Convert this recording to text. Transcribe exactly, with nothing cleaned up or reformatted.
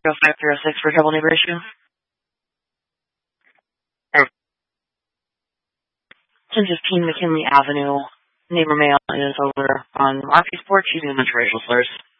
Go five zero six for double neighbor issue. ten fifteen McKinley Avenue. Neighbor male is over on Marky's porch using a bunch of racial slurs.